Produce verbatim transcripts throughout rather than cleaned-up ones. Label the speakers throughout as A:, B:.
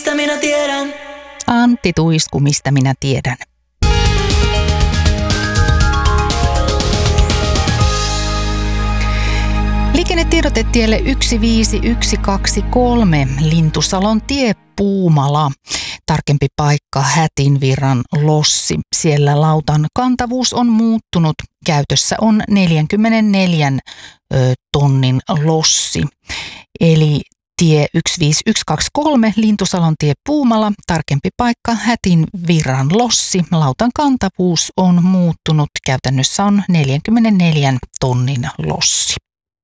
A: Mistä minä tiedän?
B: Antti Tuisku, mistä minä tiedän. Liikennetiedotetielle yksi viisi yksi kaksi kolme Lintusalon tie Puumala. Tarkempi paikka Hätinvirran lossi. Siellä lautan kantavuus on muuttunut. Käytössä on neljäkymmentäneljä ö, tonnin lossi. Eli tie yksi viisi yksi kaksi kolme Lintusalon tie Puumala. Tarkempi paikka Hätinvirran lossi. Lautan kantavuus on muuttunut. Käytännössä on neljäkymmentäneljä tonnin lossi.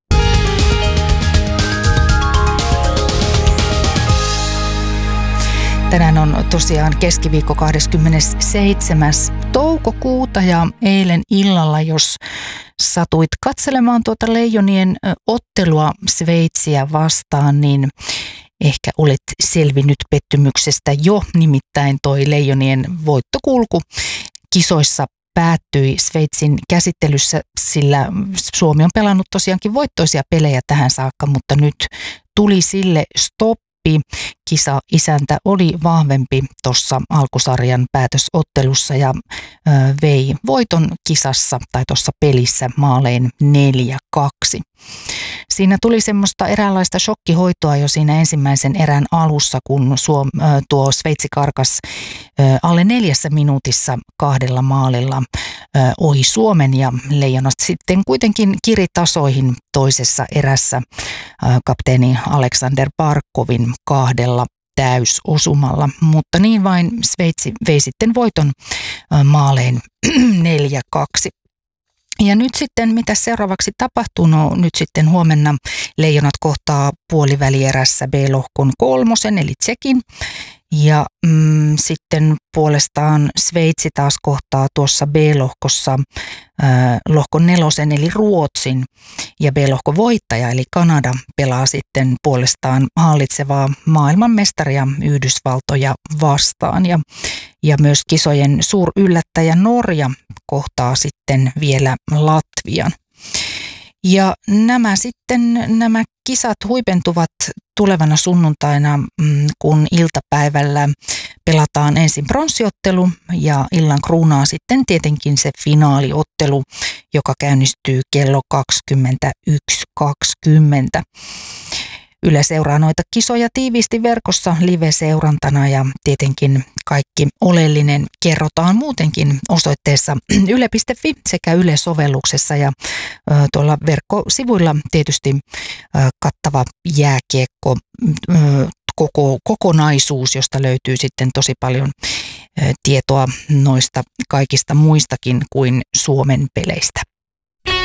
B: Tänään on tosiaan keskiviikko kahdeskymmenesseitsemäs toukokuuta ja eilen illalla, jos satuit katselemaan tuota Leijonien ottelua Sveitsiä vastaan, niin ehkä olet selvinnyt pettymyksestä jo, nimittäin toi Leijonien voittokulku kisoissa päättyi Sveitsin käsittelyssä, sillä Suomi on pelannut tosiaankin voittoisia pelejä tähän saakka, mutta nyt tuli sille stop. Kisa-isäntä oli vahvempi tuossa alkusarjan päätösottelussa ja ö, vei voiton kisassa tai tuossa pelissä maalein neljä kaksi. Siinä tuli semmoista eräänlaista shokkihoitoa jo siinä ensimmäisen erän alussa, kun Suom, ö, tuo Sveitsi karkas ö, alle neljässä minuutissa kahdella maalilla ö, ohi Suomen ja Leijonat sitten kuitenkin kiritasoihin toisessa erässä ö, kapteeni Aleksander Barkovin kahdella täysosumalla, mutta niin vain Sveitsi vei sitten voiton ö, maalein neljä kaksi. Ja nyt sitten, mitä seuraavaksi tapahtuu? No nyt sitten huomenna Leijonat kohtaa puolivälierässä B-lohkon kolmosen, eli Tsekin. Ja mm, sitten puolestaan Sveitsi taas kohtaa tuossa B-lohkossa äh, lohkon nelosen, eli Ruotsin. Ja B-lohkon voittaja, eli Kanada, pelaa sitten puolestaan hallitsevaa maailmanmestaria Yhdysvaltoja vastaan. Ja, ja myös kisojen suuryllättäjä Norja kohtaa sitten vielä Latvian. Ja nämä sitten, nämä kisat huipentuvat tulevana sunnuntaina, kun iltapäivällä pelataan ensin pronssiottelu ja illan kruunaa sitten tietenkin se finaaliottelu, joka käynnistyy kello kaksikymmentäyksi kaksikymmentä. Yle seuraa noita kisoja tiiviisti verkossa live-seurantana ja tietenkin kaikki oleellinen kerrotaan muutenkin osoitteessa yle piste fi sekä Yle-sovelluksessa ja ö, tuolla verkkosivuilla tietysti ö, kattava jääkiekko ö, koko, kokonaisuus, josta löytyy sitten tosi paljon ö, tietoa noista kaikista muistakin kuin Suomen peleistä.